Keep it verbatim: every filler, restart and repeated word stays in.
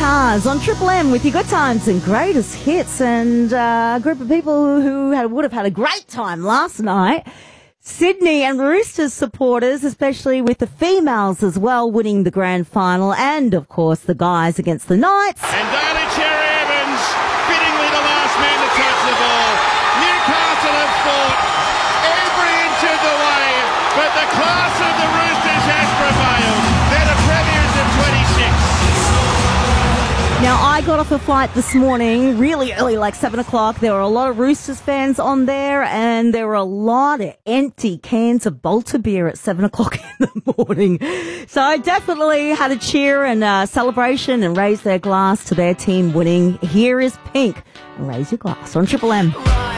Cars on Triple M with your good times and greatest hits, and uh, a group of people who had, would have had a great time last night. Sydney and Roosters supporters, especially with the females as well, winning the grand final, and of course the guys against the Knights. And Daly Cherry Evans, fittingly the last man to touch the ball. Newcastle have fought every inch of the way, but the class of the Roosters has prevailed. They're the premiers of twenty-six. Now, I got off a flight this morning really early, like seven o'clock. There were a lot of Roosters fans on there, and there were a lot of empty cans of Bolter beer at seven o'clock in the morning. So I definitely had a cheer and a celebration and raise their glass to their team winning. Here is Pink. Raise your glass on Triple M.